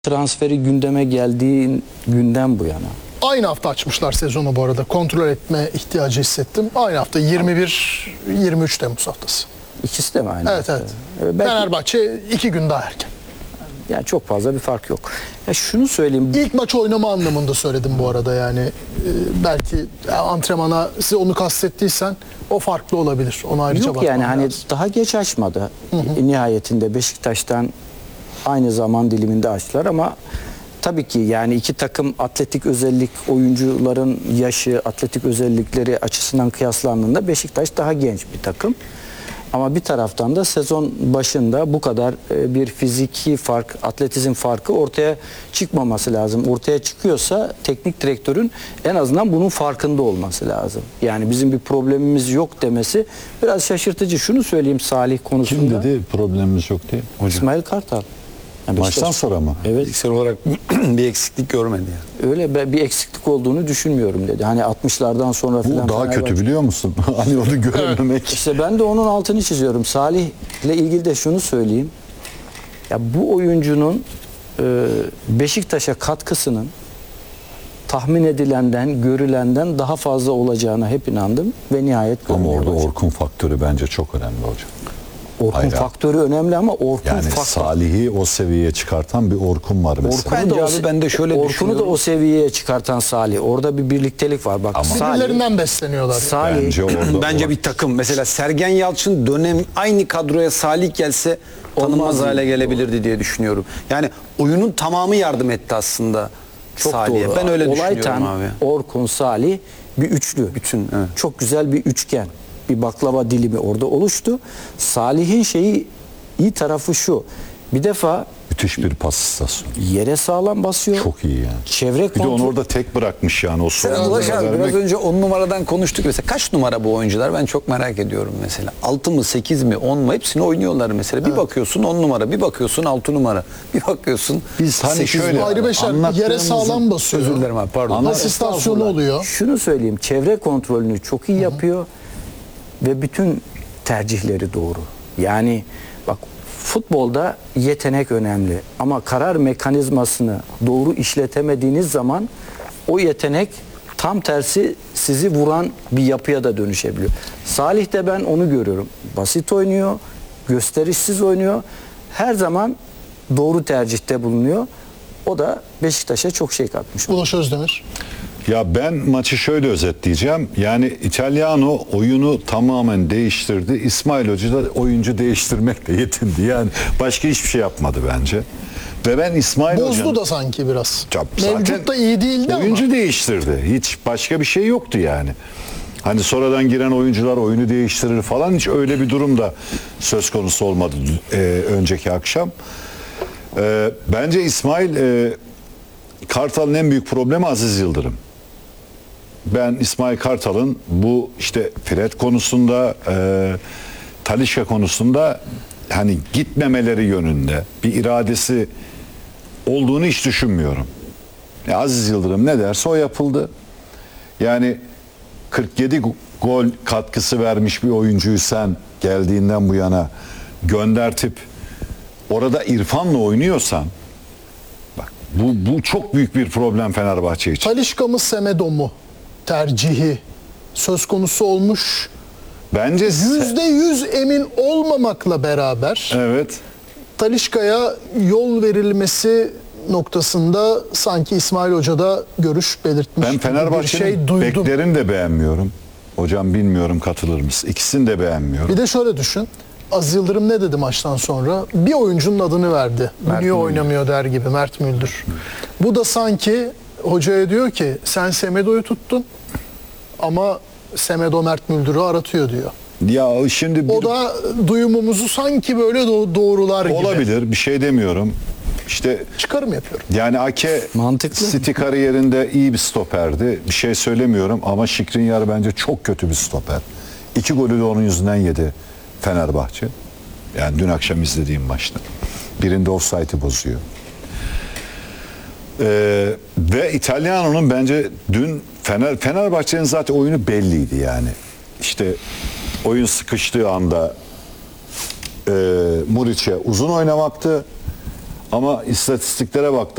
transferi gündeme geldiği günden bu yana. Aynı hafta açmışlar sezonu bu arada. Kontrol etme ihtiyacı hissettim. Aynı hafta 21-23 Temmuz haftası. İkisi de mi aynı? Evet, hafta? evet. Belki, Fenerbahçe 2 gün daha erken. yani çok fazla bir fark yok. Ya şunu söyleyeyim. İlk maç oynama anlamında söyledim bu arada yani. Belki antrenmana size onu kastettiysen o farklı olabilir. Ona ayrıca Yok yani hani lazım. daha geç açmadı. Nihayetinde Beşiktaş'tan aynı zaman diliminde açtılar ama tabii ki yani iki takım atletik özellik, oyuncuların yaşı, atletik özellikleri açısından kıyaslandığında Beşiktaş daha genç bir takım. Ama bir taraftan da sezon başında bu kadar bir fiziki fark, atletizm farkı ortaya çıkmaması lazım. Ortaya çıkıyorsa teknik direktörün en azından bunun farkında olması lazım. Yani bizim bir problemimiz yok demesi biraz şaşırtıcı. Şunu söyleyeyim Salih konusunda. Kim dedi problemimiz yok diye? Hocam. İsmail Kartal. Yani Maçtan sonra mı? Evet. Fiziksel olarak bir eksiklik görmedi yani. Öyle bir eksiklik olduğunu düşünmüyorum dedi. Hani 60'lardan sonra Bu falan. daha kötü biliyor musun? Hani onu görememek. İşte ben de onun altını çiziyorum. Salih'le ilgili de şunu söyleyeyim. Ya bu oyuncunun Beşiktaş'a katkısının tahmin edilenden, görülenden daha fazla olacağına hep inandım ve nihayet Ama görmeye orada başladım. Orkun faktörü bence çok önemli hocam. Orkun Hayır. faktörü önemli ama Orkun Yani faktörü. Salih'i o seviyeye çıkartan bir Orkun var mesela. Bence ben de şöyle Orkun'u da düşünüyorum. o seviyeye çıkartan Salih. Orada bir birliktelik var. Bak Salih, Birbirlerinden besleniyorlar. Salih Bence orada Bence bir takım. Mesela Sergen Yalçın dönem aynı kadroya Salih gelse tanınmaz Olmaz hale mı? gelebilirdi diye düşünüyorum. Yani oyunun tamamı yardım etti aslında çok Salih'e. doğru. Ben öyle Olaytan, düşünüyorum abi. Orkun, Salih bir üçlü. Bütün, evet. Çok güzel bir üçgen. Bir baklava dilimi orada oluştu. Salih'in iyi tarafı şu. Bir defa müthiş bir pas istasyonu. yere sağlam basıyor. Çok iyi yani. Çevre Bir de onu kontrol. orada tek bırakmış yani o son Sen Ulaş anda abi biraz vermek. önce 10 numaradan konuştuk mesela. Kaç numara bu oyuncular? Ben çok merak ediyorum mesela. 6 mı 8 mi 10 mu hepsini oynuyorlar mesela. Bir bakıyorsun 10 numara, bir bakıyorsun 6 numara, bir bakıyorsun Biz hani 8 şöyle- numara. Ayrı beşer yere Anlattığımızın- sağlam basıyor. Özür dilerim abi, pardon. Asistasyonu oluyor. Şunu söyleyeyim. Çevre kontrolünü çok iyi yapıyor ve bütün tercihleri doğru. Yani bak futbolda yetenek önemli ama karar mekanizmasını doğru işletemediğiniz zaman o yetenek tam tersi sizi vuran bir yapıya da dönüşebiliyor. Salih'te ben onu görüyorum. Basit oynuyor, gösterişsiz oynuyor. Her zaman doğru tercihte bulunuyor. O da Beşiktaş'a çok şey katmış. Ulaş Özdemir. Ya ben maçı şöyle özetleyeceğim. Yani Italiano oyunu tamamen değiştirdi. İsmail Hoca da oyuncu değiştirmekle yetindi. Yani başka hiçbir şey yapmadı bence. Ve ben İsmail Bozdu Hoca'nın... da sanki biraz. Zaten Mevcut da iyi değildi oyuncu ama. değiştirdi. Hiç başka bir şey yoktu yani. Hani sonradan giren oyuncular oyunu değiştirir falan hiç öyle bir durum da söz konusu olmadı önceki akşam. Bence İsmail Kartal'ın en büyük problemi Aziz Yıldırım. Ben İsmail Kartal'ın bu işte Fred konusunda, Talisca konusunda hani gitmemeleri yönünde bir iradesi olduğunu hiç düşünmüyorum. Aziz Yıldırım ne derse o yapıldı. Yani 47 gol katkısı vermiş bir oyuncuyu sen geldiğinden bu yana göndertip orada İrfan'la oynuyorsan bak bu çok büyük bir problem Fenerbahçe için. Talisca mı Semedo mu tercihi söz konusu olmuş. Bence %100 emin olmamakla beraber evet. Talisca'ya yol verilmesi noktasında sanki İsmail Hoca da görüş belirtmiş. Ben gibi bir Fenerbahçe'nin şey duydum. beklerini de beğenmiyorum. Hocam bilmiyorum katılır mısın? İkisini de beğenmiyorum. Bir de şöyle düşün. Aziz Yıldırım ne dedi maçtan sonra? Bir oyuncunun adını verdi. Bu niye oynamıyor der gibi Mert Müldür. Bu da sanki hocaya diyor ki sen Semedo'yu tuttun ama Semedo Mert Müldür'ü aratıyor diyor. Ya şimdi bir O da duyumumuzu sanki böyle doğrular gibi. olabilir bir şey demiyorum. İşte Çıkarım yapıyorum. yani Ake Mantıklı. City kariyerinde iyi bir stoperdi. Bir şey söylemiyorum ama Skriniar bence çok kötü bir stoper. 2 golü de onun yüzünden yedi Fenerbahçe. Yani dün akşam izlediğim maçta. Birinde offside'ı bozuyor. Ve İtalyano'nun bence dün Fenerbahçe'nin zaten oyunu belliydi yani. İşte oyun sıkıştığı anda Muriç'e uzun oynamaktı. Ama istatistiklere baktım.